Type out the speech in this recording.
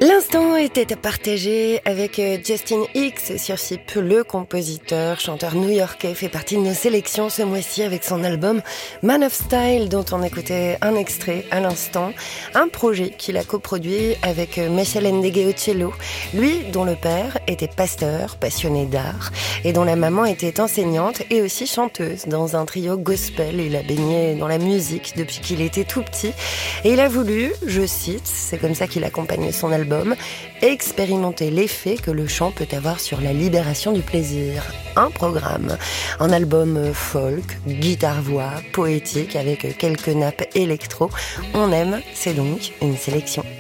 L'instant était à partager avec Justin Hicks sur FIP. Le compositeur, chanteur new-yorkais fait partie de nos sélections ce mois-ci avec son album Man of Style, dont on écoutait un extrait à l'instant. Un projet qu'il a coproduit avec Michel Ndegeocello, lui dont le père était pasteur, passionné d'art, et dont la maman était enseignante et aussi chanteuse. Dans un trio gospel, il a baigné dans la musique depuis qu'il était tout petit, et il a voulu, je cite, c'est comme ça qu'il accompagne son album, expérimenter l'effet que le chant peut avoir sur la libération du plaisir. Un programme, un album folk, guitare-voix, poétique avec quelques nappes électro. On aime, c'est donc une sélection.